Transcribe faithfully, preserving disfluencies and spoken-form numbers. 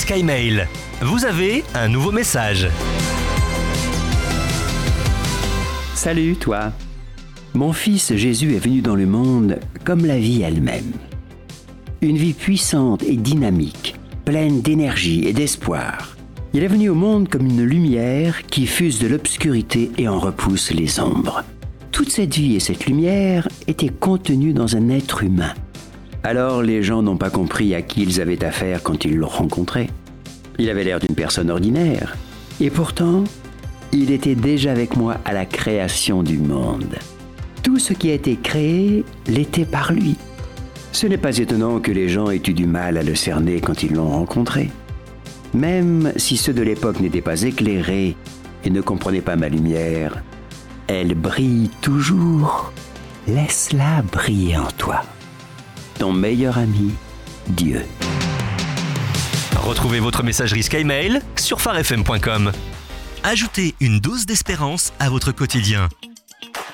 SkyMail. Vous avez un nouveau message. Salut toi. Mon fils Jésus est venu dans le monde comme la vie elle-même. Une vie puissante et dynamique, pleine d'énergie et d'espoir. Il est venu au monde comme une lumière qui fuse de l'obscurité et en repousse les ombres. Toute cette vie et cette lumière étaient contenues dans un être humain. Alors les gens n'ont pas compris à qui ils avaient affaire quand ils l'ont rencontré. Il avait l'air d'une personne ordinaire. Et pourtant, il était déjà avec moi à la création du monde. Tout ce qui a été créé l'était par lui. Ce n'est pas étonnant que les gens aient eu du mal à le cerner quand ils l'ont rencontré. Même si ceux de l'époque n'étaient pas éclairés et ne comprenaient pas ma lumière, elle brille toujours. Laisse-la briller en toi. Ton meilleur ami, Dieu. Retrouvez votre messagerie SkyMail sur phare f m point com. Ajoutez une dose d'espérance à votre quotidien.